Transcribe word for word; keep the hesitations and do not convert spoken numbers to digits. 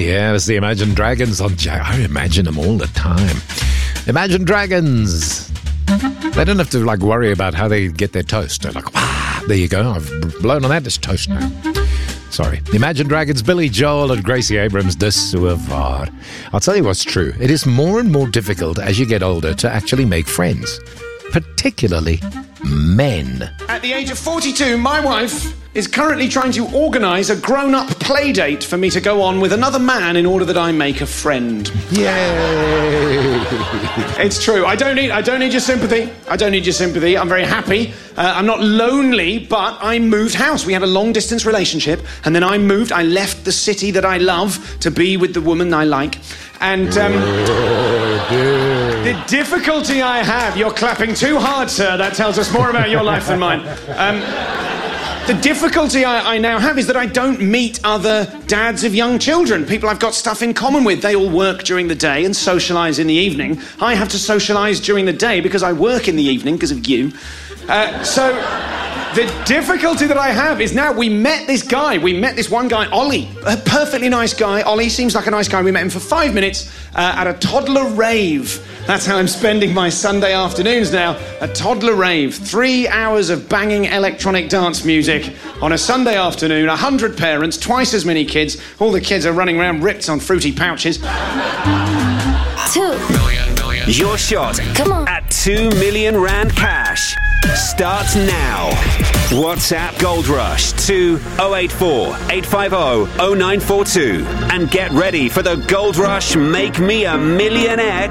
Yeah, it's the Imagine Dragons on Jack. I imagine them all the time. Imagine Dragons. They don't have to like worry about how they get their toast. They're like, ah, there you go. I've blown on that. It's toast now. Sorry. Imagine Dragons, Billy Joel and Gracie Abrams, De Suivard. I'll tell you what's true. It is more and more difficult as you get older to actually make friends. Particularly men. At the age of forty-two, my wife is currently trying to organise a grown-up play date for me to go on with another man in order that I make a friend. Yay! It's true. I don't need I don't need your sympathy. I don't need your sympathy. I'm very happy. Uh, I'm not lonely, but I moved house. We had a long-distance relationship, and then I moved. I left the city that I love to be with the woman I like. And um, oh, the difficulty I have... You're clapping too hard, sir. That tells us more about your life than mine. Um, the difficulty I, I now have is that I don't meet other dads of young children, people I've got stuff in common with. They all work during the day and socialise in the evening. I have to socialise during the day because I work in the evening because of you. Uh, so... The difficulty that I have is now we met this guy. We met this one guy, Ollie. A perfectly nice guy. Ollie seems like a nice guy. We met him for five minutes uh, at a toddler rave. That's how I'm spending my Sunday afternoons now. A toddler rave. Three hours of banging electronic dance music on a Sunday afternoon. A hundred parents, twice as many kids. All the kids are running around ripped on fruity pouches. Two. Million, million. Your shot. Come on. At two million rand cash. Starts now. WhatsApp Gold Rush to oh eight four, eight five oh, oh nine four two and get ready for the Gold Rush Make Me a Millionaire